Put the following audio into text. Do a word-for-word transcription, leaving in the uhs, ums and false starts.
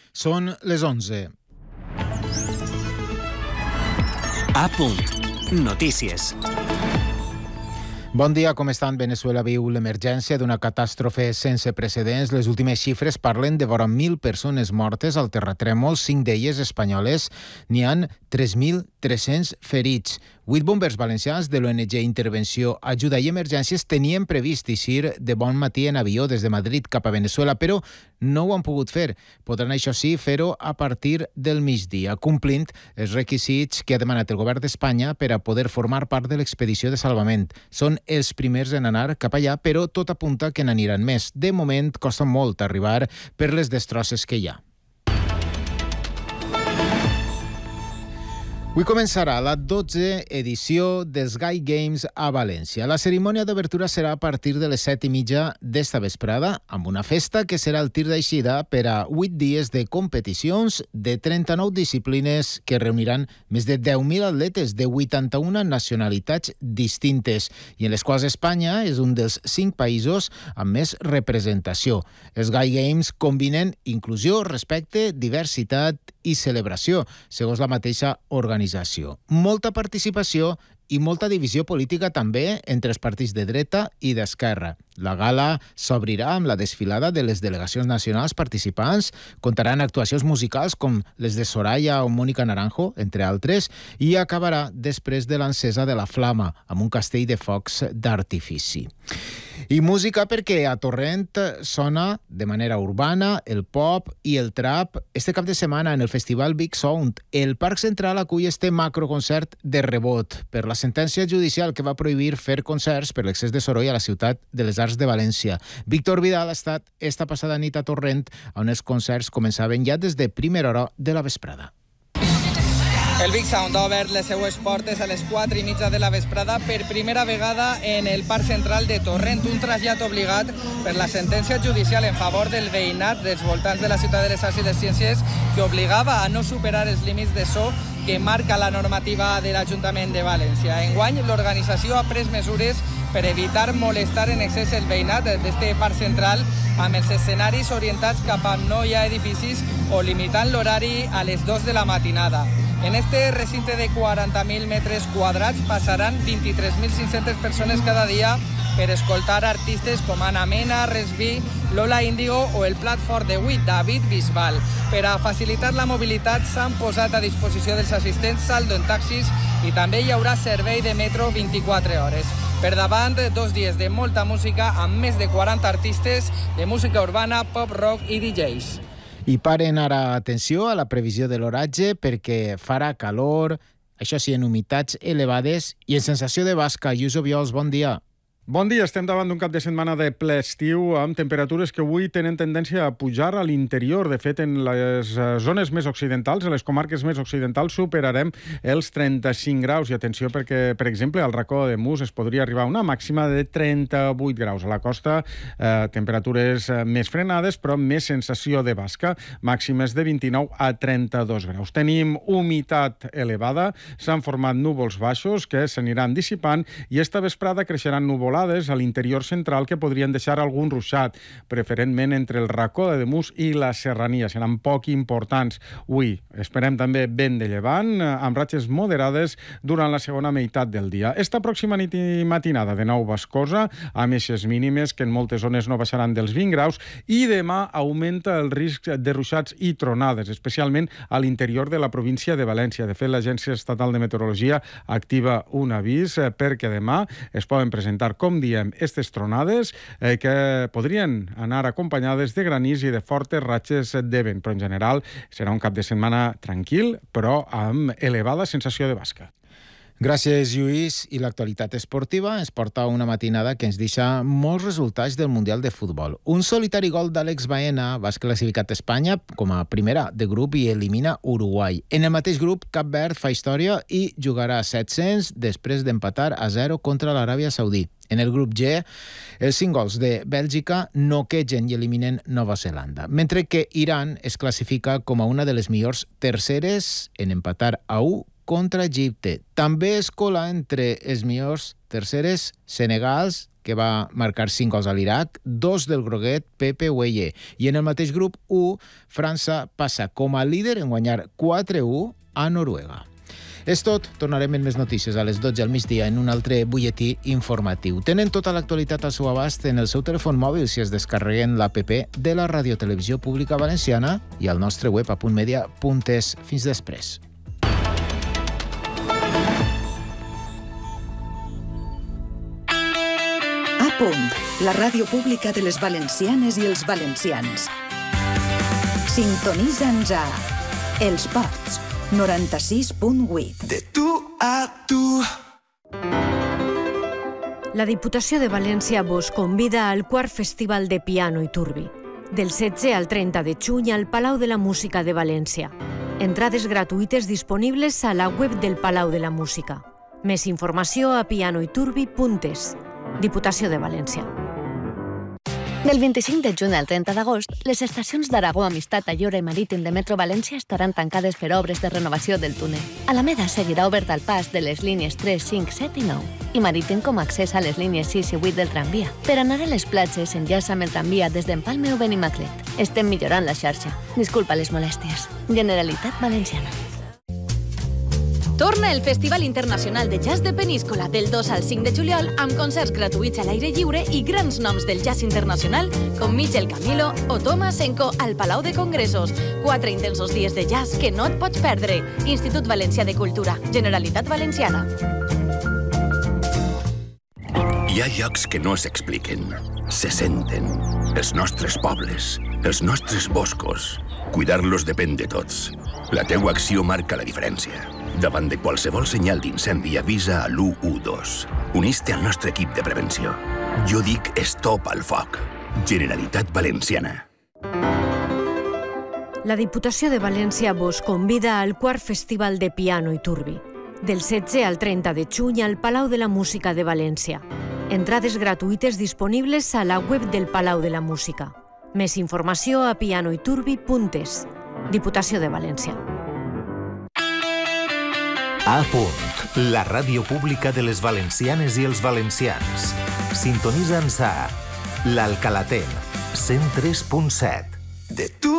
Són les onze. A punt. Notícies. Bon dia, com estan? Venezuela viu l'emergència d'una catàstrofe sense precedents. Les últimes xifres parlen de vora mil persones mortes al terratrèmol, cinc d'elles espanyoles. N'hi han tres mil tres-cents ferits. Vuit bombers valencians de l'O N G Intervenció, Ajuda i Emergències tenien previst eixir de bon matí en avió des de Madrid cap a Venezuela, però no ho han pogut fer. Podran, això sí, fer-ho a partir del migdia, complint els requisits que ha demanat el govern d'Espanya per a poder formar part de l'expedició de salvament. Són els primers en anar cap allà, però tot apunta que n'aniran més. De moment, costa molt arribar per les destrosses que hi ha. Avui començarà la dotzena edició dels Gai Games a València. La cerimònia d'obertura serà a partir de les set i mitja d'esta vesprada, amb una festa que serà el tir d'eixida per a vuit dies de competicions de trenta-nou disciplines que reuniran més de deu mil atletes de vuitanta-una nacionalitats distintes i en les quals Espanya és un dels cinc països amb més representació. Els Gai Games combinen inclusió, respecte, diversitat i celebració, segons la mateixa organització. Molta participació i molta divisió política també entre els partits de dreta i d'esquerra. La gala s'obrirà amb la desfilada de les delegacions nacionals participants, comptaran actuacions musicals com les de Soraya o Mónica Naranjo, entre altres, i acabarà després de l'encesa de la flama, amb un castell de focs d'artifici. I música perquè a Torrent sona de manera urbana el pop i el trap. Este cap de setmana en el festival Big Sound, el Parc Central acull este macroconcert de rebot per la sentència judicial que va prohibir fer concerts per l'excés de soroll a la ciutat de les Arts de València. Víctor Vidal ha estat esta passada nit a Torrent, on els concerts començaven ja des de primera hora de la vesprada. El Big Sound ha obert les seues portes a les quatre i mitja de la vesprada per primera vegada en el Parc Central de Torrent, un trasllat obligat per la sentència judicial en favor del veïnat dels voltants de la ciutat de les Arts i les Ciències que obligava a no superar els límits de so que marca la normativa de l'Ajuntament de València. Enguany, l'organització ha pres mesures per evitar molestar en excés el veïnat d'este Parc Central amb els escenaris orientats cap a no hi ha edificis o limitant l'horari a les dues de la matinada. En este recinte de quaranta mil metres quadrats passaran vint-i-tres mil cinc-centes persones cada dia per escoltar artistes com Ana Mena, Resby, Lola Índigo o el plat fort d'avui, David Bisbal. Per a facilitar la mobilitat s'han posat a disposició dels assistents saldo en taxis i també hi haurà servei de metro vint-i-quatre hores. Per davant, dos dies de molta música amb més de quaranta artistes de música urbana, pop, rock i D Js. I paren ara atenció a la previsió de l'oratge perquè farà calor, això sí, en humitats elevades i en sensació de basca. Lluís Obiols, bon dia. Bon dia, estem davant d'un cap de setmana de ple estiu amb temperatures que avui tenen tendència a pujar a l'interior. De fet, en les zones més occidentals, en les comarques més occidentals, superarem els trenta-cinc graus. I atenció perquè, per exemple, al racó de Mus es podria arribar a una màxima de trenta-vuit graus. A la costa, eh, temperatures més frenades, però més sensació de basca, màximes de vint-i-nou a trenta-dos graus. Tenim humitat elevada, s'han format núvols baixos que s'aniran dissipant i esta vesprada creixeran núvols a l'interior central que podrien deixar algun ruixat, preferentment entre el racó de Mus i la serrania. Seran poc importants. Avui esperem també vent de llevant, amb ratxes moderades durant la segona meitat del dia. Esta pròxima nit i matinada de nou bascosa, amb eixes mínimes que en moltes zones no baixaran dels vint graus, i demà augmenta el risc de ruixats i tronades, especialment a l'interior de la província de València. De fet, l'Agència Estatal de Meteorologia activa un avís perquè demà es poden presentar, com diem, aquestes tronades eh, que podrien anar acompanyades de granís i de fortes ratxes de vent, però en general serà un cap de setmana tranquil, però amb elevada sensació de basca. Gràcies, Lluís. I l'actualitat esportiva ens porta una matinada que ens deixa molts resultats del Mundial de Futbol. Un solitari gol d'Àlex Baena va classificat Espanya com a primera de grup i elimina Uruguai. En el mateix grup, Cap Verd fa història i jugarà set-cents després d'empatar a zero contra l'Aràbia Saudí. En el grup G, els cinc gols de Bèlgica noquegen i eliminen Nova Zelanda, mentre que Iran es classifica com a una de les millors terceres en empatar a u contra Egipte. També es cola entre els millors terceres Senegals, que va marcar cinc gols a l'Iraq, dos del groguet Pepe Güelle. I en el mateix grup u, França passa com a líder en guanyar quatre a u a Noruega. És tot. Tornarem en més notícies a les dotze al migdia en un altre butlletí informatiu. Tenen tota l'actualitat al seu abast en el seu telèfon mòbil si es descarreguen l'app de la Radiotelevisió Pública Valenciana i al nostre web a punt media punt es. Fins després. A Punt, la ràdio pública de les valencianes i els valencians. Sintonitza'ns a Els Ports, noranta-sis punt vuit. De tu a tu. La Diputació de València vos convida al quart Festival de Piano i Turbi, del setze al trenta de juny al Palau de la Música de València. Entrades gratuïtes disponibles a la web del Palau de la Música. Més informació a pianoiturbi punt es. Diputació de València. Del vint-i-cinc de juny al trenta d'agost, les estacions d'Aragó, Amistat, Allora i Marítim de Metro València estaran tancades per obres de renovació del túnel. Alameda seguirà obert al pas de les línies tres, cinc, set i nou i Marítim com a accés a les línies sis i vuit del tramvia. Per anar a les platges, enllaça amb el tramvia des d'Empalme o Benimaclet. Estem millorant la xarxa. Disculpa les molèsties. Generalitat Valenciana. Torna el Festival Internacional de Jazz de Peníscola del dos al cinc de juliol amb concerts gratuïts a l'aire lliure i grans noms del jazz internacional com Michel Camilo o Thomas Senko al Palau de Congressos. Quatre intensos dies de jazz que no et pots perdre. Institut Valencià de Cultura, Generalitat Valenciana. Hi ha llocs que no s'expliquen, se senten. Els nostres pobles, els nostres boscos. Cuidar-los depèn de tots. La teua acció marca la diferència. Davant de qualsevol senyal d'incendi, avisa a l'u u dos. Unís-te al nostre equip de prevenció. Jo dic stop al foc. Generalitat Valenciana. La Diputació de València vos convida al quart Festival de Piano i Turbi, del setze al trenta de juny al Palau de la Música de València. Entrades gratuïtes disponibles a la web del Palau de la Música. Més informació a pianoiturbi punt es. Diputació de València. A Punt, la ràdio pública de les valencianes i els valencians. Sintonitza'ns a l'Alcalaten, cent tres punt set. De tu